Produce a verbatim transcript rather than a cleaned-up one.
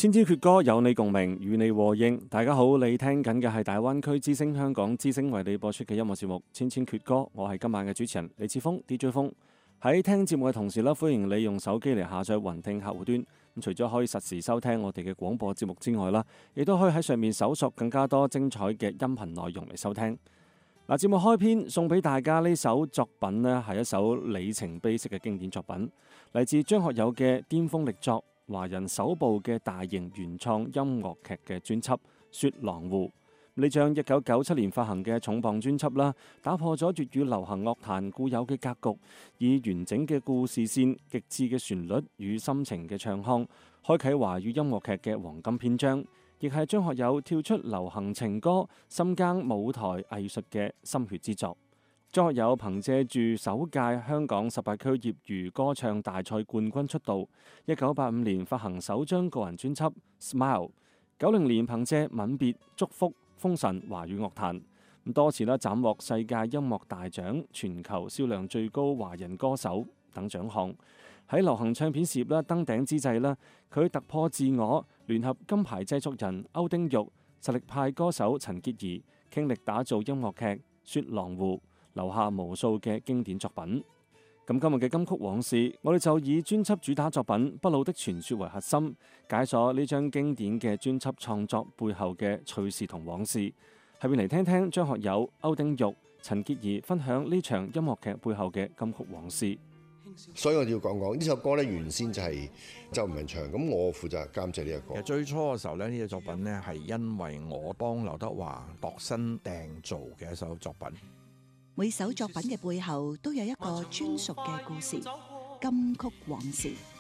千千闕歌有你共鳴，與你和應。大家好，你聽緊嘅係大灣區之聲香港之聲為你播出嘅音樂節目《千千闕歌》，我係今晚嘅主持人李志峰 D J 峰。喺聽節目嘅同時咧，歡迎你用手機嚟下載雲聽客戶端。咁除咗可以實時收聽我哋嘅廣播節目之外啦，亦都可以喺上面搜索更加多精彩嘅音頻內容嚟收聽。嗱，節目開篇送俾大家呢首作品呢，係一首里程碑式嘅經典作品，嚟自張學友嘅巔峰力作，華人首部嘅大型原創音樂劇嘅專輯《雪狼湖》。呢張一九九七年發行嘅重磅專輯啦，打破咗粵語流行樂壇固有嘅格局，以完整嘅故事線、極致嘅旋律與深情嘅唱腔，開啟華語音樂劇嘅黃金篇章，亦係張學友跳出流行情歌、深耕舞台藝術嘅心血之作。張學友憑借住首屆香港十八區業餘歌唱大賽冠軍出道，一九八五年發行首張個人專輯《Smile》，九零年憑借《吻別》、《祝福》封神華語樂壇，多次啦斬獲世界音樂大獎、全球銷量最高華人歌手等獎項。喺流行唱片事業啦登頂之際啦，佢突破自我，聯合金牌製作人歐丁玉、實力派歌手陳潔儀，傾力打造音樂劇《雪狼湖》，留下無數嘅經典作品。咁今日嘅金曲往事，我哋就以專輯主打作品《不老的傳說》為核心，解鎖呢張經典嘅專輯創作背後嘅趣事同往事。下邊嚟聽聽張學友、歐丁玉、陳潔儀分享呢場音樂劇背後嘅金曲往事。 所以我要講講呢首歌咧，原先就係周文祥，咁我負責監製呢一個。 其實最初嘅時候咧，呢隻作品咧係因為我幫劉德華度身訂造嘅一首作品。 每首作品嘅背後都有一個專屬嘅故事，金曲往事。